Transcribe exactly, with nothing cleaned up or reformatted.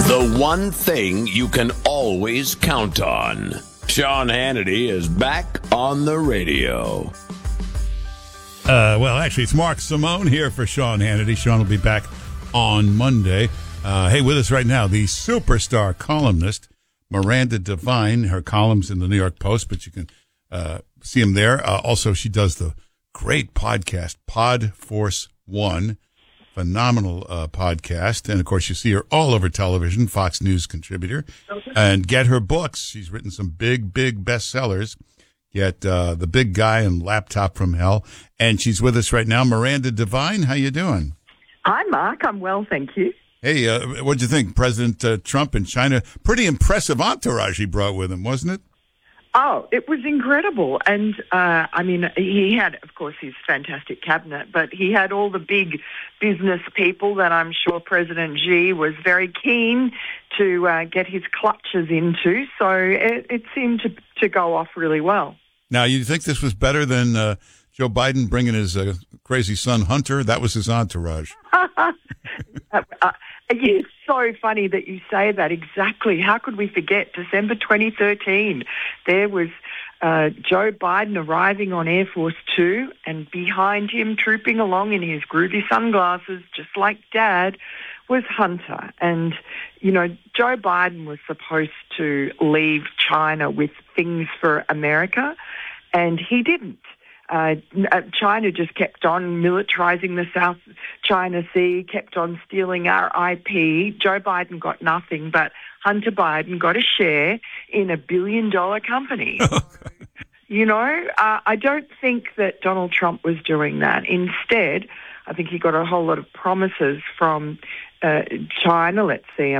The one thing you can always count on. Sean Hannity is back on the radio. Uh, well, actually, it's Mark Simone here for Sean Hannity. Sean will be back on Monday. Uh, hey, with us right now, the superstar columnist, Miranda Devine. Her column's in the New York Post, but you can uh, see him there. Uh, also, she does the great podcast, Pod Force One. Phenomenal uh, podcast. And, of course, you see her all over television, Fox News contributor. And get her books. She's written some big, big bestsellers. Get uh, The Big Guy and Laptop from Hell. And she's with us right now. Miranda Devine, how you doing? Hi, Mark. I'm well, thank you. Hey, uh, what'd you think? President uh, Trump in China, pretty impressive entourage he brought with him, wasn't it? Oh, it was incredible. And, uh, I mean, he had, of course, his fantastic cabinet, but he had all the big business people that I'm sure President Xi was very keen to uh, get his clutches into. So it, it seemed to, to go off really well. Now, you think this was better than uh, Joe Biden bringing his uh, crazy son Hunter? That was his entourage. uh, uh, It's so funny that you say that. Exactly. How could we forget December twenty thirteen? There was uh, Joe Biden arriving on Air Force Two, and behind him, trooping along in his groovy sunglasses, just like Dad, was Hunter. And, you know, Joe Biden was supposed to leave China with things for America, and he didn't. Uh, China just kept on militarizing the South China Sea, kept on stealing our I P. Joe Biden got nothing, but Hunter Biden got a share in a billion-dollar company. You know, uh, I don't think that Donald Trump was doing that. Instead, I think he got a whole lot of promises from uh, China. Let's see.